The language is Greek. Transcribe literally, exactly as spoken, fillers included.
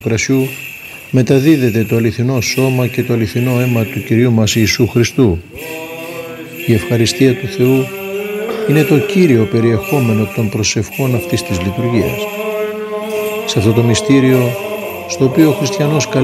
κρασιού μεταδίδεται το αληθινό σώμα και το αληθινό αίμα του Κυρίου μας Ιησού Χριστού. Η ευχαριστία του Θεού είναι το κύριο περιεχόμενο των προσευχών αυτής της λειτουργίας. Σε αυτό το μυστήριο, στο οποίο ο χριστιανός